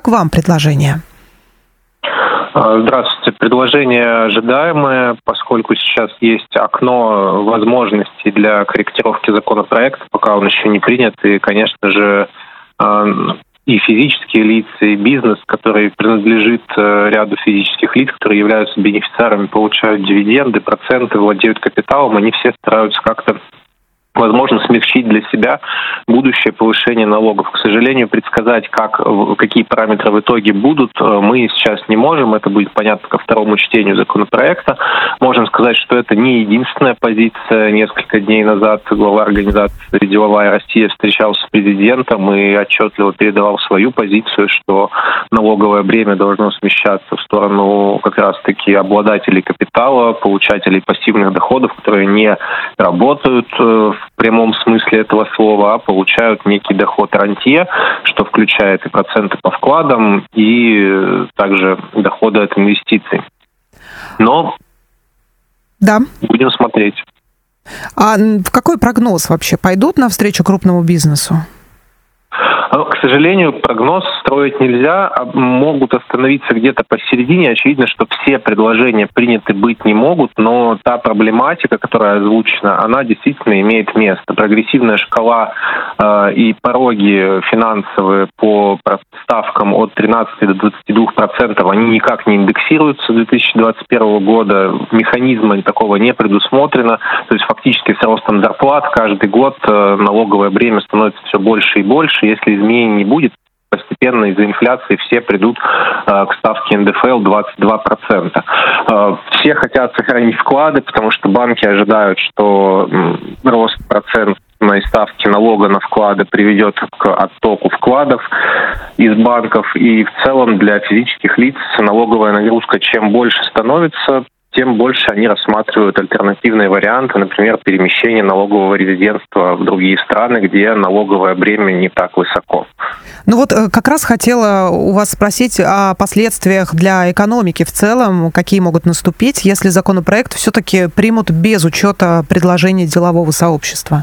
Как вам предложение? Здравствуйте. Предложение ожидаемое, поскольку сейчас есть окно возможностей для корректировки законопроекта, пока он еще не принят, и, конечно же, и физические лица, и бизнес, который принадлежит ряду физических лиц, которые являются бенефициарами, получают дивиденды, проценты, владеют капиталом, они все стараются как-то, возможно, смягчить для себя будущее повышение налогов. К сожалению, предсказать, какие параметры в итоге будут, мы сейчас не можем. Это будет понятно ко второму чтению законопроекта. Можем сказать, что это не единственная позиция. Несколько дней назад глава организации «Деловая Россия» встречался с президентом и отчетливо передавал свою позицию, что налоговое бремя должно смещаться в сторону как раз-таки обладателей капитала, получателей пассивных доходов, которые не работают в прямом смысле этого слова, а получают некий доход рантье, что включает и проценты по вкладам, и также доходы от инвестиций. Но будем смотреть. А какой прогноз вообще? Пойдут навстречу крупному бизнесу? К сожалению, прогноз строить нельзя, могут остановиться где-то посередине. Очевидно, что все предложения приняты быть не могут, но та проблематика, которая озвучена, она действительно имеет место. Прогрессивная шкала и пороги финансовые по ставкам от 13 до 22%, они никак не индексируются с 2021 года. Механизма такого не предусмотрено. То есть фактически с ростом зарплат каждый год налоговое бремя становится все больше и больше. Если изменений не будет, постепенно из-за инфляции все придут к ставке НДФЛ 22%. Все хотят сохранить вклады, потому что банки ожидают, что рост процентной ставки налога на вклады приведет к оттоку вкладов из банков. И в целом для физических лиц налоговая нагрузка чем больше становится, тем больше они рассматривают альтернативные варианты, например, перемещение налогового резидентства в другие страны, где налоговое бремя не так высоко. Ну вот как раз хотела у вас спросить о последствиях для экономики в целом, какие могут наступить, если законопроект все-таки примут без учета предложений делового сообщества.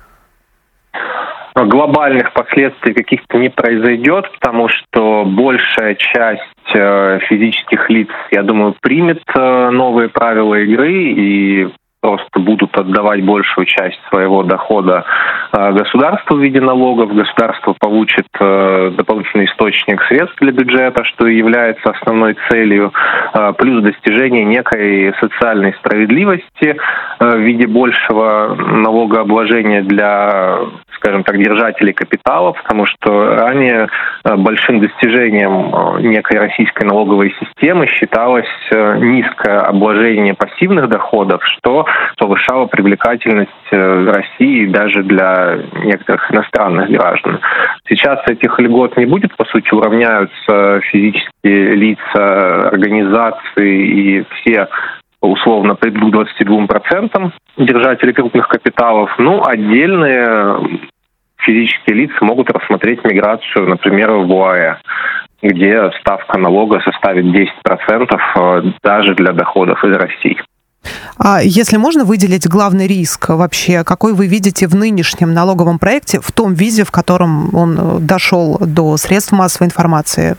Глобальных последствий каких-то не произойдет, потому что большая часть физических лиц, я думаю, примет новые правила игры и просто будут отдавать большую часть своего дохода государству в виде налогов. Государство получит дополнительный источник средств для бюджета, что и является основной целью, плюс достижение некой социальной справедливости в виде большего налогообложения для, скажем так, держателей капитала, потому что ранее большим достижением некой российской налоговой системы считалось низкое обложение пассивных доходов, что повышало привлекательность России даже для некоторых иностранных граждан. Сейчас этих льгот не будет, по сути, уравняются физические лица, организации и все условно придут к 22% держателей крупных капиталов. Отдельные физические лица могут рассмотреть миграцию, например, в ОАЭ, где ставка налога составит 10% даже для доходов из России. А если можно выделить главный риск вообще, какой вы видите в нынешнем налоговом проекте, в том виде, в котором он дошел до средств массовой информации?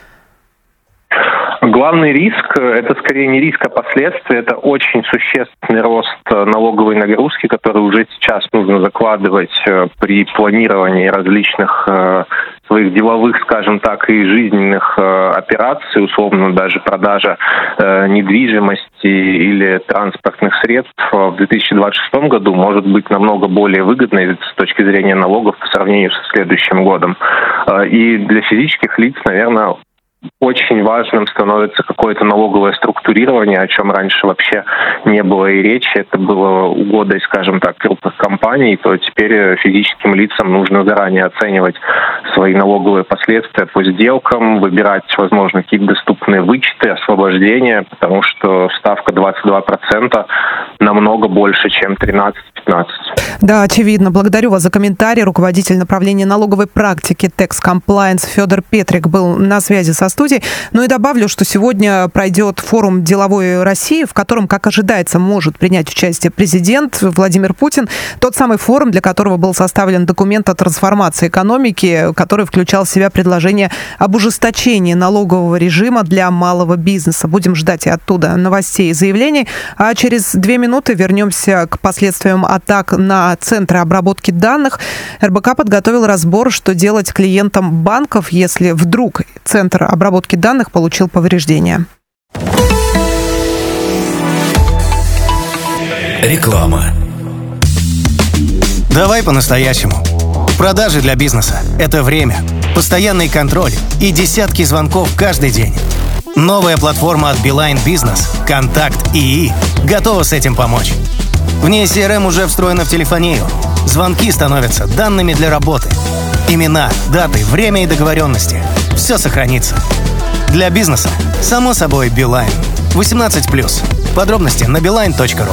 Главный риск – это скорее не риск, а последствия. Это очень существенный рост налоговой нагрузки, который уже сейчас нужно закладывать при планировании различных своих деловых, скажем так, и жизненных операций, условно даже продажа недвижимости или транспортных средств в 2026 году может быть намного более выгодной с точки зрения налогов по сравнению со следующим годом. И для физических лиц, наверное, очень важным становится какое-то налоговое структурирование, о чем раньше вообще не было и речи. Это было угодой, скажем так, крупных компаний, то теперь физическим лицам нужно заранее оценивать свои налоговые последствия по сделкам, выбирать, возможно, какие-то доступные вычеты, освобождения, потому что ставка 22% намного больше, чем 13-15. Да, очевидно. Благодарю вас за комментарий. Руководитель направления налоговой практики Tax Compliance Федор Петрик был на связи со студией. Ну и добавлю, что сегодня пройдет форум «Деловой России», в котором, как ожидается, может принять участие президент Владимир Путин. Тот самый форум, для которого был составлен документ о трансформации экономики, который включал в себя предложение об ужесточении налогового режима для малого бизнеса. Будем ждать и оттуда новостей и заявлений. А через 2 минуты вернемся к последствиям атак на центры обработки данных. РБК подготовил разбор, что делать клиентам банков, если вдруг центр обработки данных получил повреждения. Реклама. Давай по-настоящему. Продажи для бизнеса – это время, постоянный контроль и десятки звонков каждый день. Новая платформа от Beeline Business «Контакт ИИ» готова с этим помочь. В ней CRM уже встроена в телефонию. Звонки становятся данными для работы. Имена, даты, время и договоренности – все сохранится. Для бизнеса, само собой, Beeline. 18+. Подробности на beeline.ru.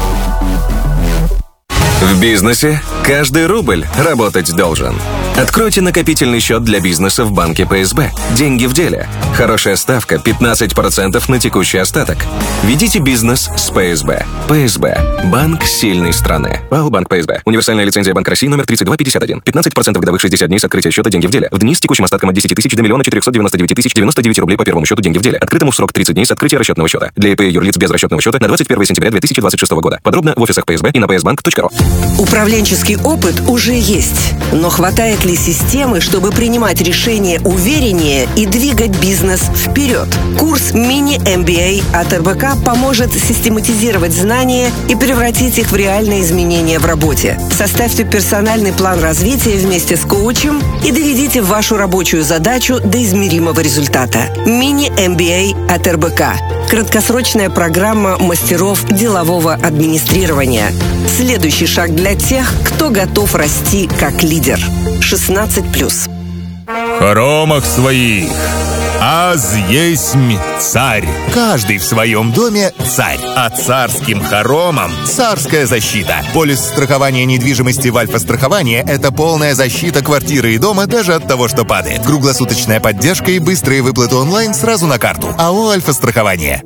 В бизнесе каждый рубль работать должен. Откройте накопительный счет для бизнеса в банке ПСБ. Деньги в деле. Хорошая ставка 15% на текущий остаток. Ведите бизнес с ПСБ. ПСБ. Банк сильной страны. ПАО Банк ПСБ. Универсальная лицензия Банк России номер 3251. 15% годовых 60 дней с открытия счета «Деньги в деле». В дни с текущим остатком от 10 тысяч до 1 499 099 рублей по первому счету «Деньги в деле». Открытому в срок 30 дней с открытия расчетного счета. Для ИП и юрлиц без расчетного счета на 21 сентября 2026 года. Подробно в офисах ПСБ и на psbank.ru. Управленческий опыт уже есть, но хватает ли системы, чтобы принимать решения увереннее и двигать бизнес вперед? Курс мини-MBA от РБК поможет систематизировать знания и превратить их в реальные изменения в работе. Составьте персональный план развития вместе с коучем и доведите вашу рабочую задачу до измеримого результата. Мини-MBA от РБК. Краткосрочная программа мастеров делового администрирования. Следующий шаг для тех, кто готов расти как лидер. 16+. Хоромах своих, аз есмь царь. Каждый в своем доме царь. А царским хоромам царская защита. Полис страхования недвижимости в Альфа-страховании – это полная защита квартиры и дома даже от того, что падает. Круглосуточная поддержка и быстрые выплаты онлайн сразу на карту. АО «Альфа-страхование».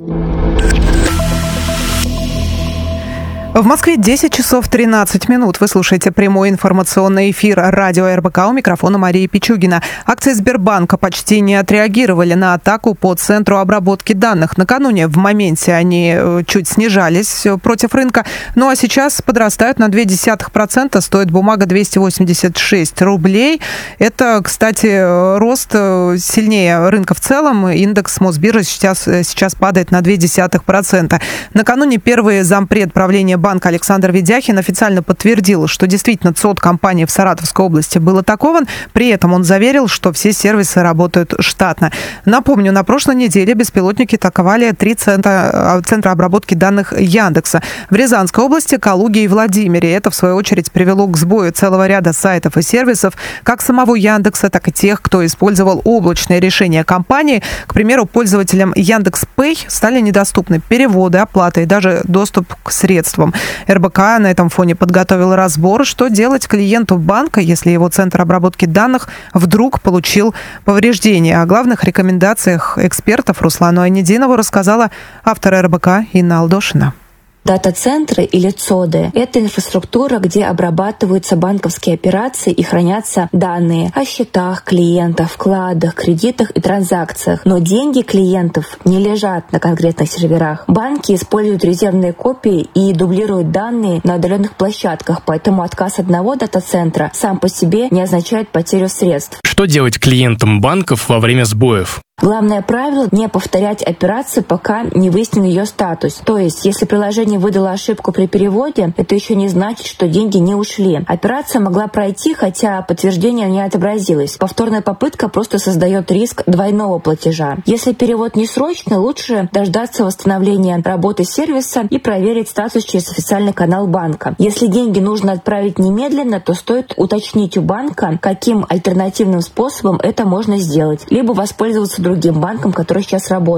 В Москве 10 часов 13 минут. Вы слушаете прямой информационный эфир радио РБК. У микрофона Мария Пичугина. Акции Сбербанка почти не отреагировали на атаку по центру обработки данных. Накануне в моменте они чуть снижались против рынка. Ну а сейчас подрастают на 0,2%. Стоит бумага 286 рублей. Это, кстати, рост сильнее рынка в целом. Индекс Мосбиржи сейчас падает на 0,2%. Накануне первый зампред правления банка Александр Ведяхин официально подтвердил, что действительно ЦОД компании в Саратовской области был атакован. При этом он заверил, что все сервисы работают штатно. Напомню, на прошлой неделе беспилотники атаковали 3 центра обработки данных Яндекса в Рязанской области, Калуге и Владимире. Это, в свою очередь, привело к сбою целого ряда сайтов и сервисов, как самого Яндекса, так и тех, кто использовал облачные решения компании. К примеру, пользователям Яндекс.Пэй стали недоступны переводы, оплаты и даже доступ к средствам. РБК на этом фоне подготовил разбор, что делать клиенту банка, если его центр обработки данных вдруг получил повреждения. О главных рекомендациях экспертов Руслану Айнединову рассказала автор РБК Инна Алдошина. Дата-центры или ЦОДы — это инфраструктура, где обрабатываются банковские операции и хранятся данные о счетах клиентов, вкладах, кредитах и транзакциях. Но деньги клиентов не лежат на конкретных серверах. Банки используют резервные копии и дублируют данные на удаленных площадках, поэтому отказ одного дата-центра сам по себе не означает потерю средств. Что делать клиентам банков во время сбоев? Главное правило — не повторять операцию, пока не выяснен ее статус. То есть, если приложение выдало ошибку при переводе, это еще не значит, что деньги не ушли. Операция могла пройти, хотя подтверждение не отобразилось. Повторная попытка просто создает риск двойного платежа. Если перевод не срочный, лучше дождаться восстановления работы сервиса и проверить статус через официальный канал банка. Если деньги нужно отправить немедленно, то стоит уточнить у банка, каким альтернативным способом это можно сделать, либо воспользоваться другим банком, который сейчас работает.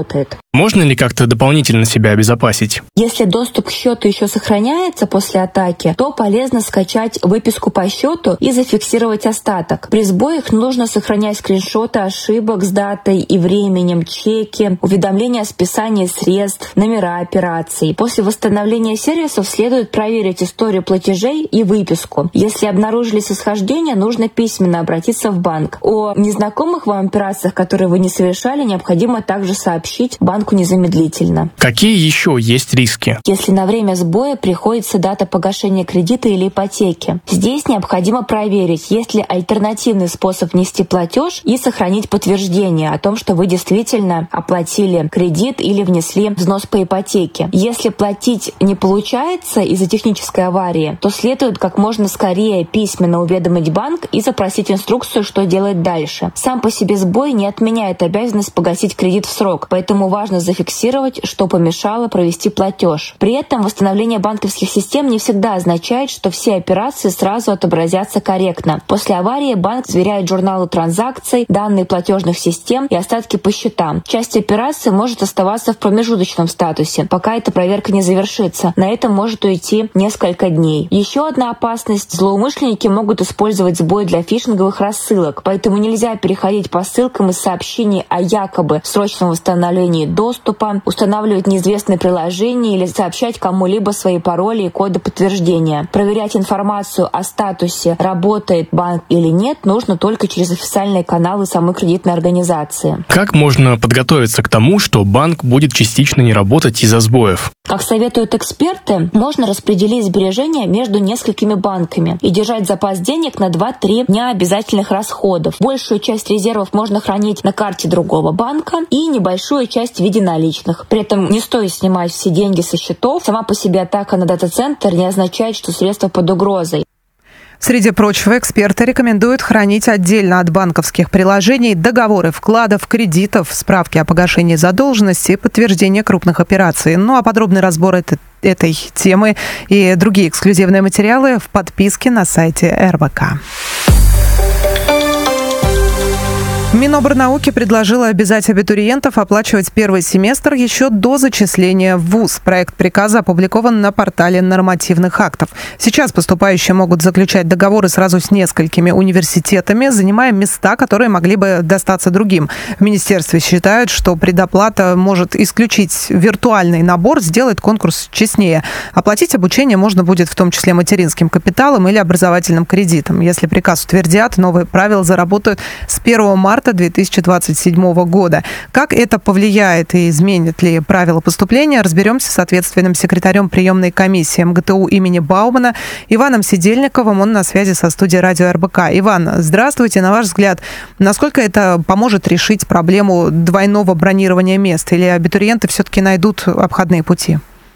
Можно ли как-то дополнительно себя обезопасить? Если доступ к счету еще сохраняется после атаки, то полезно скачать выписку по счету и зафиксировать остаток. При сбоях нужно сохранять скриншоты ошибок с датой и временем, чеки, уведомления о списании средств, номера операций. После восстановления сервисов следует проверить историю платежей и выписку. Если обнаружились исхождения, нужно письменно обратиться в банк. О незнакомых вам операциях, которые вы не совершали, необходимо также сообщить банку незамедлительно. Какие еще есть риски? Если на время сбоя приходится дата погашения кредита или ипотеки. Здесь необходимо проверить, есть ли альтернативный способ внести платеж и сохранить подтверждение о том, что вы действительно оплатили кредит или внесли взнос по ипотеке. Если платить не получается из-за технической аварии, то следует как можно скорее письменно уведомить банк и запросить инструкцию, что делать дальше. Сам по себе сбой не отменяет обязанность погасить кредит в срок, поэтому важно зафиксировать, что помешало провести платеж. При этом восстановление банковских систем не всегда означает, что все операции сразу отобразятся корректно. После аварии банк сверяет журналы транзакций, данные платежных систем и остатки по счетам. Часть операций может оставаться в промежуточном статусе, пока эта проверка не завершится. На это может уйти несколько дней. Еще одна опасность – злоумышленники могут использовать сбой для фишинговых рассылок, поэтому нельзя переходить по ссылкам из сообщений о якобы срочном восстановлении доступа, устанавливать неизвестные приложения или сообщать кому-либо свои пароли и коды подтверждения. Проверять информацию о статусе, работает банк или нет, нужно только через официальные каналы самой кредитной организации. Как можно подготовиться к тому, что банк будет частично не работать из-за сбоев? Как советуют эксперты, можно распределить сбережения между несколькими банками и держать запас денег на 2-3 дня обязательных расходов. Большую часть резервов можно хранить на карте другого банка и небольшую часть в виде наличных. При этом не стоит снимать все деньги со счетов. Сама по себе атака на дата-центр не означает, что средства под угрозой. Среди прочего, эксперты рекомендуют хранить отдельно от банковских приложений договоры вкладов, кредитов, справки о погашении задолженности и подтверждение крупных операций. Ну а подробный разбор этой темы и другие эксклюзивные материалы в подписке на сайте РБК. Минобрнауки предложила обязать абитуриентов оплачивать первый семестр еще до зачисления в ВУЗ. Проект приказа опубликован на портале нормативных актов. Сейчас поступающие могут заключать договоры сразу с несколькими университетами, занимая места, которые могли бы достаться другим. В министерстве считают, что предоплата может исключить виртуальный набор, сделает конкурс честнее. Оплатить обучение можно будет в том числе материнским капиталом или образовательным кредитом. Если приказ утвердят, новые правила заработают с 1 марта 2027 года. Как это повлияет и изменит ли правила поступления, разберемся с ответственным секретарем приемной комиссии МГТУ имени Баумана Иваном Сидельниковым. Он на связи со студией радио РБК. Иван, здравствуйте. На ваш взгляд, насколько это поможет решить проблему двойного бронирования мест? Или абитуриенты все-таки найдут обходные пути?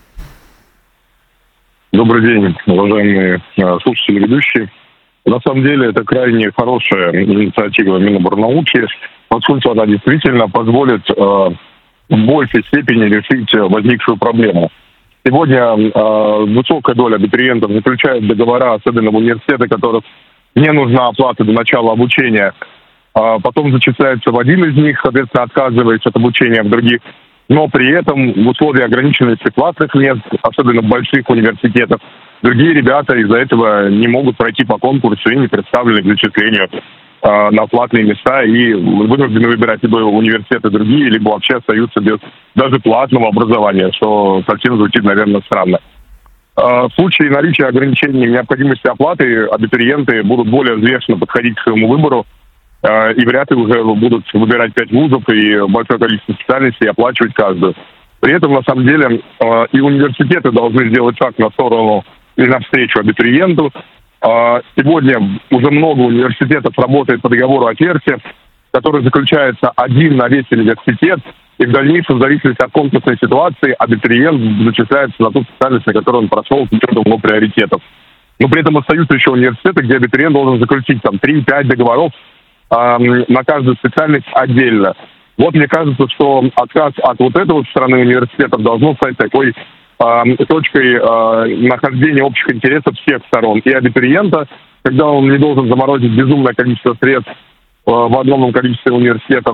Добрый день, уважаемые слушатели, ведущие. На самом деле это крайне хорошая инициатива Минобрнауки, поскольку она действительно позволит в большей степени решить возникшую проблему. Сегодня высокая доля абитуриентов заключает договора, особенно в университеты, которых не нужна оплата до начала обучения. Потом зачисляется в один из них, соответственно, отказывается от обучения в других. Но при этом в условиях ограниченности платных мест, особенно в больших университетах, другие ребята из-за этого не могут пройти по конкурсу и не представлены к зачислению на платные места и вынуждены выбирать либо университеты другие, либо вообще остаются без даже платного образования, что совсем звучит, наверное, странно. В случае наличия ограничений необходимости оплаты абитуриенты будут более взвешенно подходить к своему выбору и вряд ли уже будут выбирать 5 вузов и большое количество специальностей и оплачивать каждую. При этом, на самом деле, и университеты должны сделать шаг на сторону и навстречу абитуриенту. Сегодня уже много университетов работает по договору о терсе, который заключается один на весь университет, и в дальнейшем, в зависимости от конкурсной ситуации, абитуриент зачисляется на ту специальность, на которую он прошел с учетом его приоритетов. Но при этом остаются еще университеты, где абитуриент должен заключить там 3-5 договоров на каждую специальность отдельно. Вот мне кажется, что отказ от вот этой вот стороны университетов должно стать такой точкой нахождения общих интересов всех сторон. И абитуриента, когда он не должен заморозить безумное количество средств в огромном количестве университетов,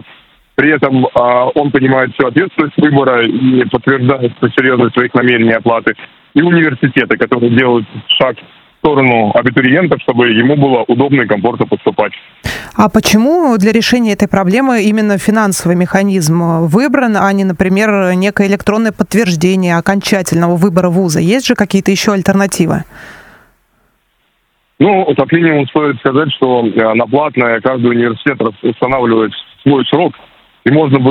При этом он понимает всю ответственность выбора и подтверждает серьезность своих намерений оплаты. И университеты, которые делают шаг в сторону абитуриентов, чтобы ему было удобно и комфортно поступать. А почему для решения этой проблемы именно финансовый механизм выбран, а не, например, некое электронное подтверждение окончательного выбора вуза? Есть же какие-то еще альтернативы? Ну, как минимум стоит сказать, что на платное каждый университет устанавливает свой срок, и можно